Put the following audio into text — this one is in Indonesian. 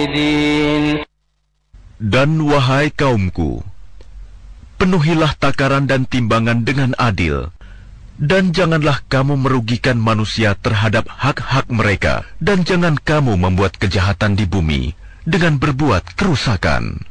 مفسدين. Dan wahai kaumku, penuhilah takaran dan timbangan dengan adil, dan janganlah kamu merugikan manusia terhadap hak-hak mereka, dan jangan kamu membuat kejahatan di bumi dengan berbuat kerusakan.